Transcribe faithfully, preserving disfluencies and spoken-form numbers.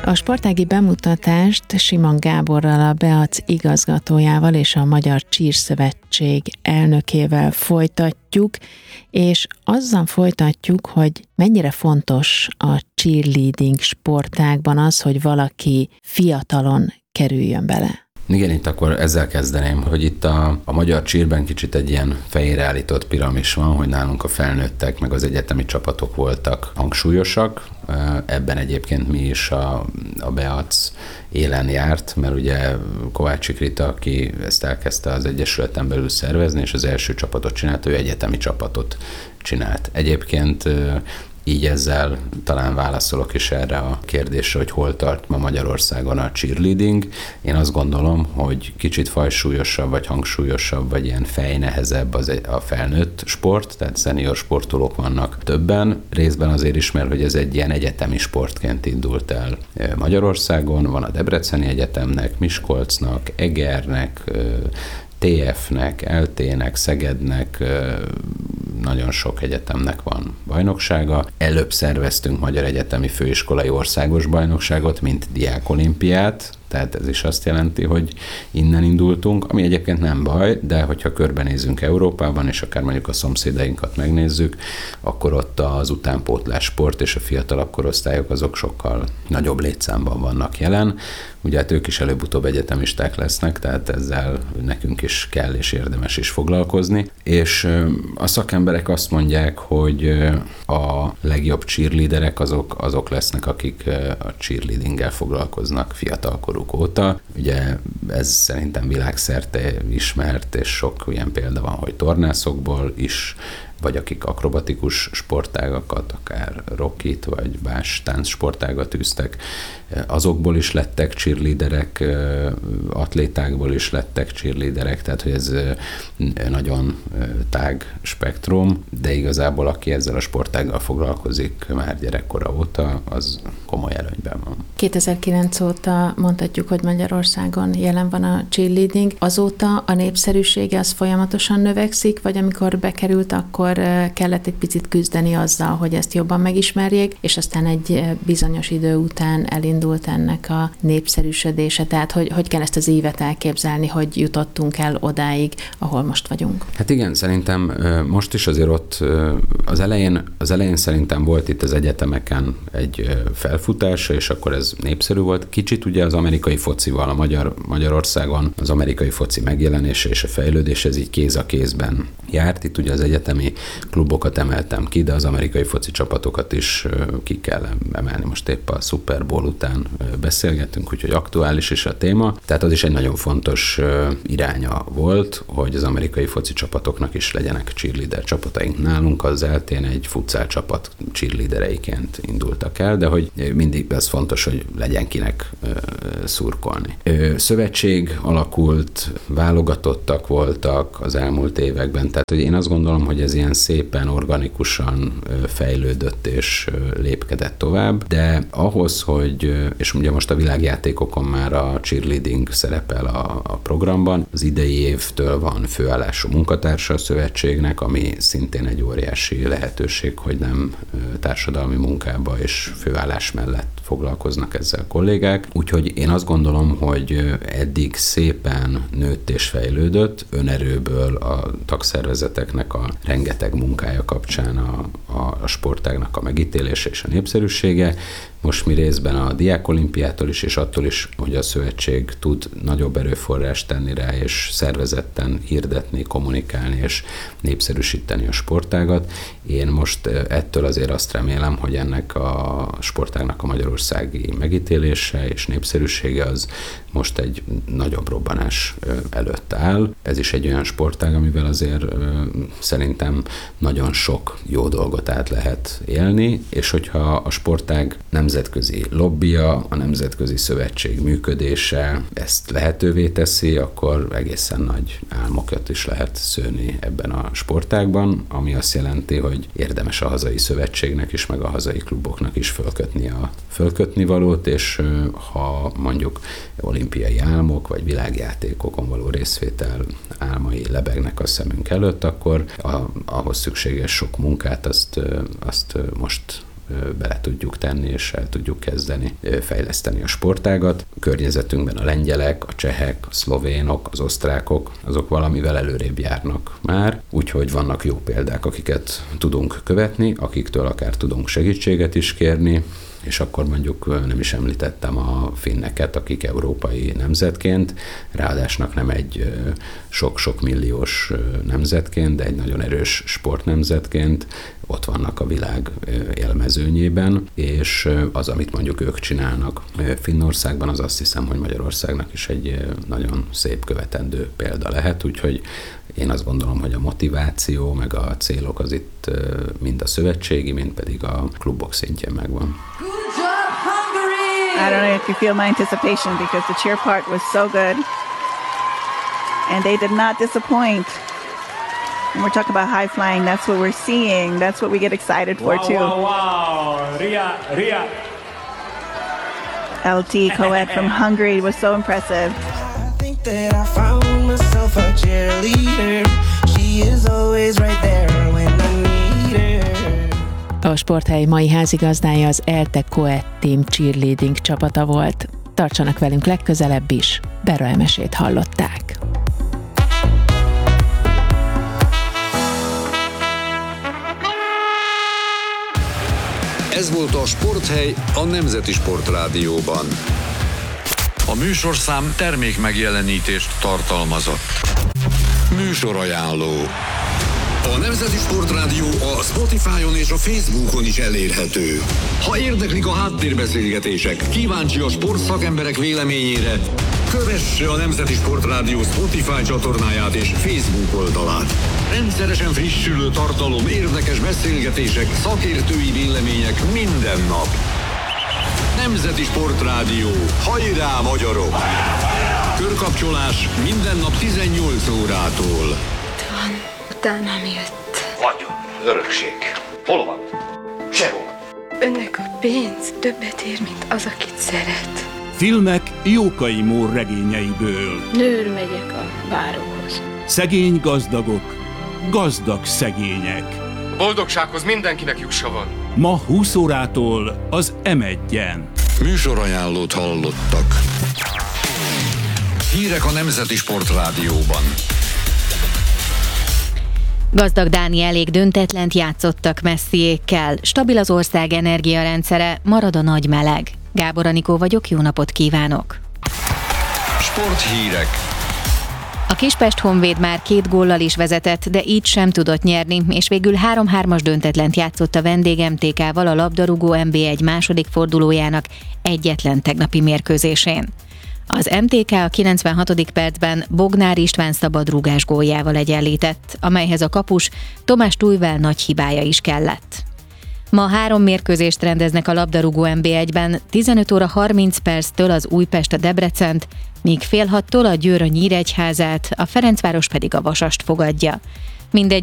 A sportági bemutatást Simon Gáborral, a Beac igazgatójával és a Magyar Cheer Szövetség elnökével folytatjuk, és azzal folytatjuk, hogy mennyire fontos a cheerleading sportágban az, hogy valaki fiatalon kerüljön bele. Igen, itt akkor ezzel kezdeném, hogy itt a, a magyar cheerben kicsit egy ilyen fejére állított piramis van, hogy nálunk a felnőttek meg az egyetemi csapatok voltak hangsúlyosak. Ebben egyébként mi is a, a Beac élen járt, mert ugye Kovácsik Rita, aki ezt elkezdte az Egyesületen belül szervezni, és az első csapatot csinált, ő egyetemi csapatot csinált. Egyébként így ezzel talán válaszolok is erre a kérdésre, hogy hol tart ma Magyarországon a cheerleading. Én azt gondolom, hogy kicsit fajsúlyosabb, vagy hangsúlyosabb, vagy ilyen fejnehezebb az a felnőtt sport, tehát szenior sportolók vannak többen. Részben azért is, mert hogy ez egy ilyen egyetemi sportként indult el Magyarországon. Van a Debreceni Egyetemnek, Miskolcnak, Egernek, té ef-nek, el té-nek, Szegednek, nagyon sok egyetemnek van bajnoksága. Előbb szerveztünk Magyar Egyetemi Főiskolai Országos Bajnokságot, mint diákolimpiát, tehát ez is azt jelenti, hogy innen indultunk, ami egyébként nem baj, de hogyha körbenézünk Európában, és akár mondjuk a szomszédainkat megnézzük, akkor ott az utánpótlás sport és a fiatalabb korosztályok azok sokkal nagyobb létszámban vannak jelen. Ugye hát ők is előbb-utóbb egyetemisták lesznek, tehát ezzel nekünk is kell és érdemes is foglalkozni. És a szakemberek azt mondják, hogy a legjobb cheerleaderek azok, azok lesznek, akik a cheerleadinggel foglalkoznak fiatalkoruk óta. Ugye ez szerintem világszerte ismert, és sok ilyen példa van, hogy tornászokból is, vagy akik akrobatikus sportágakat, akár rockit, vagy más táncsportágat űztek, azokból is lettek cheerleaderek, atlétákból is lettek cheerleaderek, tehát hogy ez nagyon tág spektrum, de igazából aki ezzel a sportággal foglalkozik már gyerekkora óta, az komoly előnyben van. kétezer-kilenc óta mondhatjuk, hogy Magyarországon jelen van a cheerleading. Azóta a népszerűsége az folyamatosan növekszik, vagy amikor bekerült, akkor kellett egy picit küzdeni azzal, hogy ezt jobban megismerjék, és aztán egy bizonyos idő után elindult ennek a népszerűsödése. Tehát, hogy, hogy kell ezt az évet elképzelni, hogy jutottunk el odáig, ahol most vagyunk? Hát igen, szerintem most is azért ott az elején, az elején szerintem volt itt az egyetemeken egy felfutása, és akkor ez népszerű volt. Kicsit ugye az amerikai focival, a Magyar, Magyarországon az amerikai foci megjelenése és a fejlődés, ez így kéz a kézben járt. Itt ugye az egyetemi klubokat emeltem ki, de az amerikai foci csapatokat is ki kell emelni. Most épp a Super Bowl után beszélgettünk, úgyhogy aktuális is a téma. Tehát az is egy nagyon fontos iránya volt, hogy az amerikai foci csapatoknak is legyenek cheerleader csapataink. Nálunk az el té-n egy futsal csapat cheerleadereiként indultak el, de hogy mindig ez fontos, hogy legyen kinek szurkolni. Szövetség alakult, válogatottak voltak az elmúlt években, tehát hogy én azt gondolom, hogy ez ilyen szépen, organikusan fejlődött és lépkedett tovább, de ahhoz, hogy, és ugye most a világjátékokon már a cheerleading szerepel a, a programban, az idei évtől van főállású munkatársa a szövetségnek, ami szintén egy óriási lehetőség, hogy nem társadalmi munkába és főállás mellett foglalkoznak ezzel a kollégák. Úgyhogy én azt gondolom, hogy eddig szépen nőtt és fejlődött, önerőből a tagszervezeteknek a rengeteg munkája kapcsán a, a, a sportágnak a megítélése és a népszerűsége. Most mi részben a diákolimpiától is, és attól is, hogy a szövetség tud nagyobb erőforrást tenni rá, és szervezetten hirdetni, kommunikálni, és népszerűsíteni a sportágat. Én most ettől azért azt remélem, hogy ennek a sportágnak a magyarországi megítélése és népszerűsége az most egy nagyobb robbanás előtt áll. Ez is egy olyan sportág, amivel azért szerintem nagyon sok jó dolgot át lehet élni, és hogyha a sportág nemzetközi lobbija, a nemzetközi szövetség működése ezt lehetővé teszi, akkor egészen nagy álmokat is lehet szőni ebben a sportágban, ami azt jelenti, hogy érdemes a hazai szövetségnek is, meg a hazai kluboknak is fölkötni a fölkötni valót, és ha mondjuk olimpiai álmok, vagy világjátékokon való részvétel álmai lebegnek a szemünk előtt, akkor a, ahhoz szükséges sok munkát azt, azt most bele tudjuk tenni, és el tudjuk kezdeni fejleszteni a sportágat. A környezetünkben a lengyelek, a csehek, a szlovénok, az osztrákok, azok valamivel előrébb járnak már, úgyhogy vannak jó példák, akiket tudunk követni, akiktől akár tudunk segítséget is kérni, és akkor mondjuk nem is említettem a finneket, akik európai nemzetként, ráadásnak nem egy sok-sok milliós nemzetként, de egy nagyon erős sportnemzetként ott vannak a világ élmezőnyében, és az, amit mondjuk ők csinálnak Finnországban, az azt hiszem, hogy Magyarországnak is egy nagyon szép követendő példa lehet, úgyhogy én azt gondolom, hogy a motiváció, meg a célok az itt mind a szövetségi, mind pedig a klubok szintjén megvan. I don't know if you feel my anticipation because the cheer part was so good and they did not disappoint. When we're talking about high flying, that's what we're seeing. That's what we get excited for wow, too. Wow, wow, Ria, Ria. L T Coed from Hungary was so impressive. I think that I found myself a cheerleader. She is always right there when I need her. A Sporthely mai házigazdája az ELTE Coed Team Cheerleading csapata volt. Tartsanak velünk legközelebb is, Bera Emesét hallották. Ez volt a Sporthely a Nemzeti Sportrádióban. A műsorszám termék megjelenítést tartalmazott. Műsorajánló. A Nemzeti Sportrádió a Spotify-on és a Facebookon is elérhető. Ha érdeklik a háttérbeszélgetések, kíváncsi a sportszakemberek véleményére, kövesse a Nemzeti Sportrádió Spotify csatornáját és Facebook oldalát. Rendszeresen frissülő tartalom, érdekes beszélgetések, szakértői vélemények minden nap. Nemzeti Sportrádió. Hajrá, magyarok! Körkapcsolás minden nap tizennyolc órától. Itt van, utánam jött. Vagyon, örökség. Hol van? Sehol. Önnek a pénz többet ér, mint az, akit szeret. Filmek Jókai Mór regényeiből. Nőr megyek a báróhoz. Szegény gazdagok, gazdag szegények. A boldogsághoz mindenkinek jussa van. Ma húsz órától az em egyen. Műsorajánlót hallottak. Hírek a Nemzeti Sportrádióban. Gazdag Dánielék döntetlent játszottak Messiékkel. Stabil az ország energiarendszere, marad a nagy meleg. Gábor Anikó vagyok, jó napot kívánok! Sporthírek. A Kispest Honvéd már két góllal is vezetett, de így sem tudott nyerni, és végül három-hármas döntetlent játszott a vendég em té ká-val a labdarúgó en bé egy második fordulójának egyetlen tegnapi mérkőzésén. Az em té ká a kilencvenhatodik percben Bognár István szabadrúgás góljával egyenlített, amelyhez a kapus Tomás Tujvel nagy hibája is kellett. Ma három mérkőzést rendeznek a labdarúgó en bé egyben, tizenöt óra harminc perctől az Újpest a Debrecent, míg fél hattól a Győr a Nyíregyházát, a Ferencváros pedig a Vasast fogadja. Mindegy